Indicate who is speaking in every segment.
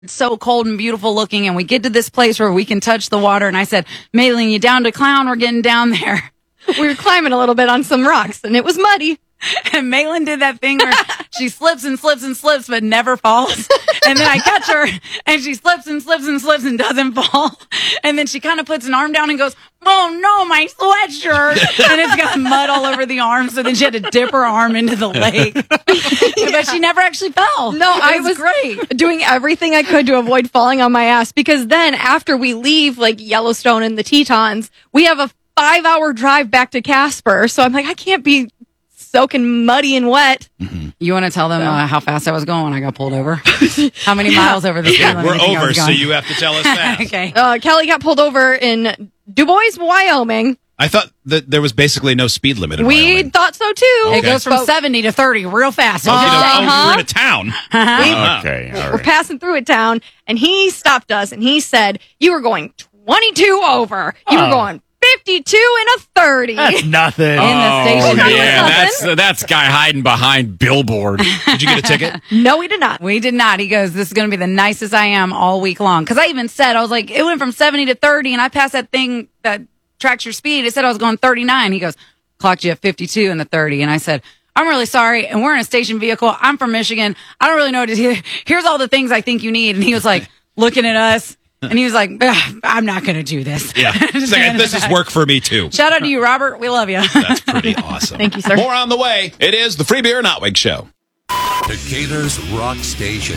Speaker 1: It's so cold and beautiful looking, and we get to this place where we can touch the water. And I said, Maylin, you down to clown? We're getting down there.
Speaker 2: We were climbing a little bit on some rocks, and it was muddy.
Speaker 1: And Maylin did that thing where she slips and slips and slips, but never falls. And then I catch her, and she slips and slips and slips and doesn't fall. And then she kind of puts an arm down and goes, oh no, my sweatshirt. And it's got mud all over the arm. So then she had to dip her arm into the lake. But she never actually fell.
Speaker 2: No, I was
Speaker 1: great.
Speaker 2: doing everything I could to avoid falling on my ass, because then after we leave like Yellowstone and the Tetons, we have a 5-hour drive back to Casper. So I'm like, I can't be soaking muddy and wet.
Speaker 1: Mm-hmm. You want to tell them how fast I was going when I got pulled over? How many miles over the speed limit?
Speaker 3: We're over, so you have to tell us that.
Speaker 1: Okay.
Speaker 2: Kelly got pulled over in Du Bois, Wyoming.
Speaker 3: I thought that there was basically no speed limit in
Speaker 2: We
Speaker 3: Wyoming.
Speaker 2: thought so too.
Speaker 1: It goes from 70 to 30 real fast.
Speaker 3: Oh, you're in a town.
Speaker 4: Okay, all
Speaker 2: We're
Speaker 4: right.
Speaker 2: passing through a town, and he stopped us, and he said, you were going 22 over. You were going 52 and a 30.
Speaker 4: That's nothing.
Speaker 1: In the station.
Speaker 4: Yeah, that's guy hiding behind billboard.
Speaker 3: Did you get a ticket?
Speaker 2: No, we did not.
Speaker 1: We did not. He goes, this is going to be the nicest I am all week long. Because I even said, I was like, it went from 70 to 30, and I passed that thing that tracks your speed. It said I was going 39. He goes, clocked you at 52 in the 30. And I said, I'm really sorry. And we're in a station vehicle. I'm from Michigan. I don't really know what to do. Here's all the things I think you need. And he was like, looking at us. And he was like, I'm not going to do this.
Speaker 3: Yeah. It's like, this is work for me, too.
Speaker 1: Shout out to you, Robert. We love you.
Speaker 3: That's pretty awesome.
Speaker 2: Thank you, sir.
Speaker 3: More on the way. It is the Free Beer and Hot Wings Show.
Speaker 5: Decatur's Rock Station,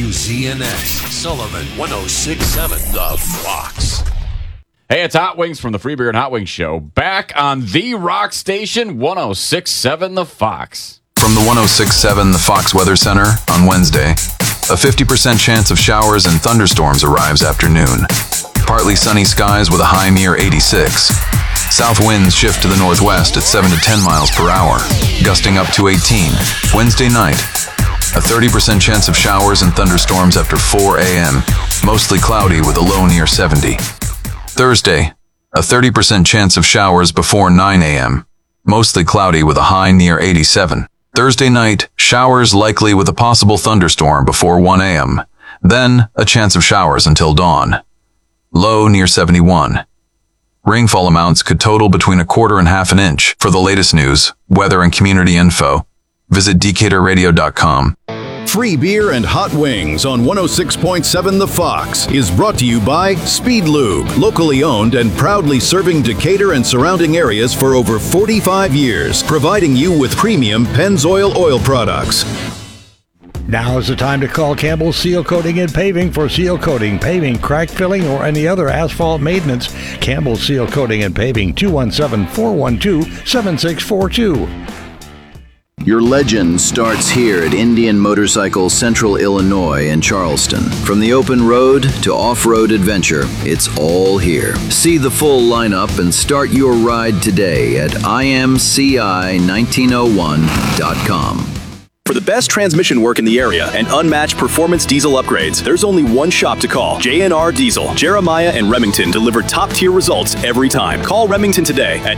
Speaker 5: WZNX, Sullivan 106.7 The Fox.
Speaker 4: Hey, it's Hot Wings from the Free Beer and Hot Wings Show. Back on the Rock Station, 106.7 The Fox.
Speaker 6: From the 106.7 The Fox Weather Center on Wednesday, a 50% chance of showers and thunderstorms arrives after noon. Partly sunny skies with a high near 86. South winds shift to the northwest at 7 to 10 miles per hour, gusting up to 18. Wednesday night, a 30% chance of showers and thunderstorms after 4 a.m., mostly cloudy with a low near 70. Thursday, a 30% chance of showers before 9 a.m., mostly cloudy with a high near 87. Thursday night, showers likely with a possible thunderstorm before 1 a.m., then a chance of showers until dawn. Low near 71. Rainfall amounts could total between 1/4 and 1/2 inch. For the latest news, weather, and community info, visit decaturradio.com.
Speaker 7: Free Beer and Hot Wings on 106.7 The Fox is brought to you by Speed Lube, locally owned and proudly serving Decatur and surrounding areas for over 45 years, providing you with premium Pennzoil oil products.
Speaker 8: Now is the time to call Campbell Seal Coating and Paving for seal coating, paving, crack filling, or any other asphalt maintenance. Campbell Seal Coating and Paving, 217-412-7642.
Speaker 9: Your legend starts here at Indian Motorcycle Central Illinois in Charleston. From the open road to off-road adventure, it's all here. See the full lineup and start your ride today at imci1901.com.
Speaker 10: For the best transmission work in the area and unmatched performance diesel upgrades, there's only one shop to call. J&R Diesel. Jeremiah and Remington deliver top-tier results every time. Call Remington today at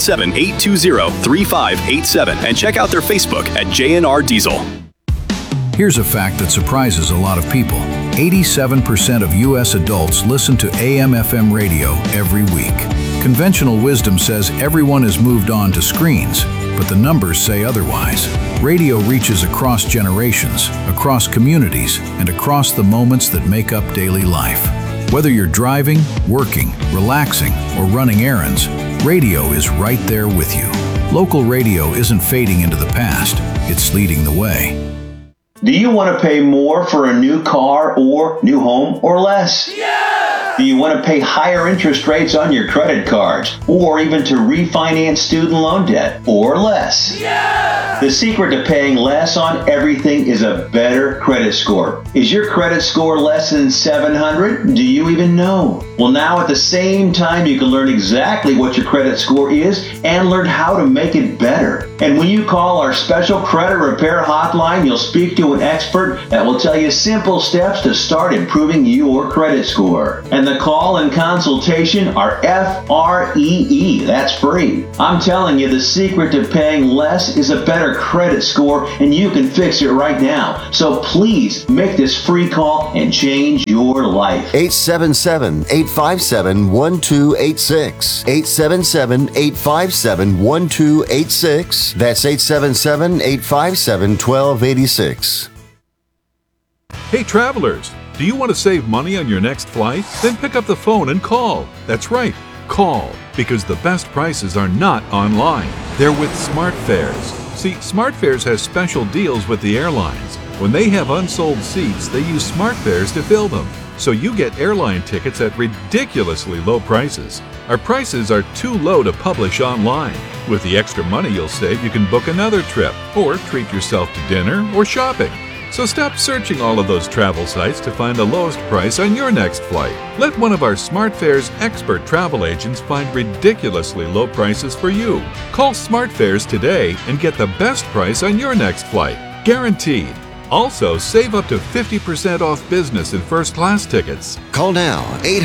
Speaker 10: 217-820-3587 and check out their Facebook at J&R Diesel.
Speaker 11: Here's a fact that surprises a lot of people. 87% of U.S. adults listen to AM/FM radio every week. Conventional wisdom says everyone has moved on to screens, but the numbers say otherwise. Radio reaches across generations, across communities, and across the moments that make up daily life. Whether you're driving, working, relaxing, or running errands, radio is right there with you. Local radio isn't fading into the past, it's leading the way.
Speaker 12: Do you want to pay more for a new car or new home or less? Yeah! Do you want to pay higher interest rates on your credit cards or even to refinance student loan debt or less? Yeah! The secret to paying less on everything is a better credit score. Is your credit score less than 700? Do you even know? Well, now at the same time, you can learn exactly what your credit score is and learn how to make it better. And when you call our special credit repair hotline, you'll speak to an expert that will tell you simple steps to start improving your credit score. And the call and consultation are FREE. That's free. I'm telling you, the secret to paying less is a better credit score, and you can fix it right now. So please make this free call and change your life.
Speaker 13: 877-857-1286. 877-857-1286. That's 877-857-1286.
Speaker 14: Hey travelers, do you want to save money on your next flight? Then pick up the phone and call. That's right, call, because the best prices are not online. They're with SmartFares. See, SmartFares has special deals with the airlines. When they have unsold seats, they use SmartFares to fill them. So you get airline tickets at ridiculously low prices. Our prices are too low to publish online. With the extra money you'll save, you can book another trip, or treat yourself to dinner or shopping. So stop searching all of those travel sites to find the lowest price on your next flight. Let one of our SmartFares expert travel agents find ridiculously low prices for you. Call SmartFares today and get the best price on your next flight. Guaranteed. Also, save up to 50% off business and first class tickets.
Speaker 13: Call now,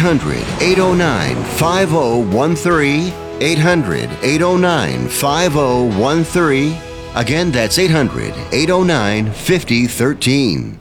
Speaker 13: 800-809-5013. 800-809-5013. Again, that's 800-809-5013.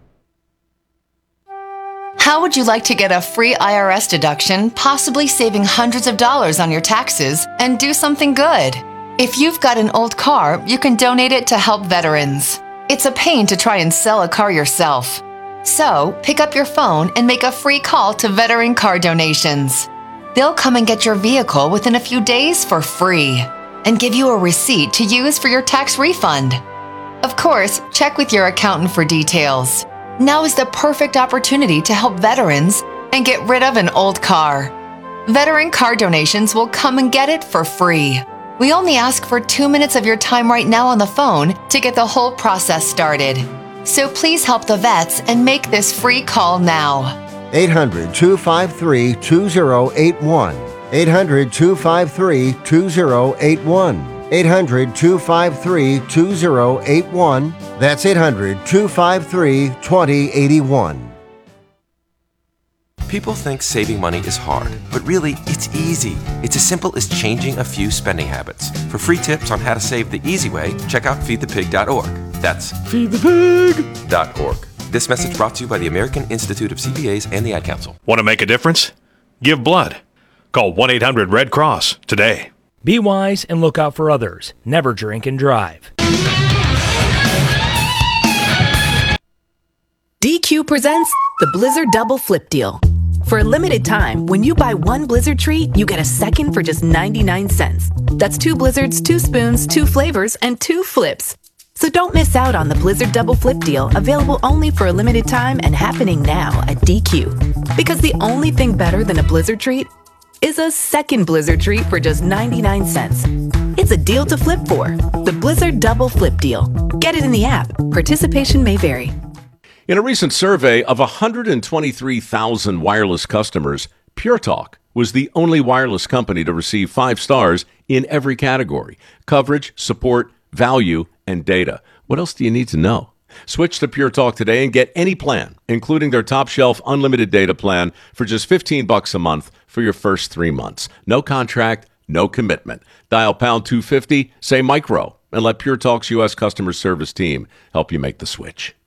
Speaker 15: How would you like to get a free IRS deduction, possibly saving hundreds of dollars on your taxes, and do something good? If you've got an old car, you can donate it to help veterans. It's a pain to try and sell a car yourself. So, pick up your phone and make a free call to Veteran Car Donations. They'll come and get your vehicle within a few days for free and give you a receipt to use for your tax refund. Of course, check with your accountant for details. Now is the perfect opportunity to help veterans and get rid of an old car. Veteran Car Donations will come and get it for free. We only ask for 2 minutes of your time right now on the phone to get the whole process started. So please help the vets and make this free call now.
Speaker 13: 800-253-2081. 800-253-2081. 800-253-2081. That's 800-253-2081.
Speaker 16: People think saving money is hard, but really, it's easy. It's as simple as changing a few spending habits. For free tips on how to save the easy way, check out feedthepig.org. That's feedthepig.org. This message brought to you by the American Institute of CPAs and the Ad Council.
Speaker 17: Want to make a difference? Give blood. Call 1-800-RED CROSS today.
Speaker 18: Be wise and look out for others. Never drink and drive.
Speaker 19: DQ presents the Blizzard Double Flip Deal. For a limited time, when you buy one Blizzard treat, you get a second for just 99 cents. That's 2 Blizzards, 2 spoons, 2 flavors, and 2 flips. So don't miss out on the Blizzard Double Flip Deal, available only for a limited time and happening now at DQ. Because the only thing better than a Blizzard treat is a second Blizzard treat for just 99 cents. It's a deal to flip for. The Blizzard Double Flip Deal. Get it in the app. Participation may vary.
Speaker 20: In a recent survey of 123,000 wireless customers, Pure Talk was the only wireless company to receive 5 stars in every category: coverage, support, value, and data. What else do you need to know? Switch to Pure Talk today and get any plan, including their top shelf unlimited data plan, for just $15 a month for your first 3 months. No contract, no commitment. Dial pound 250, say micro, and let Pure Talk's U.S. customer service team help you make the switch.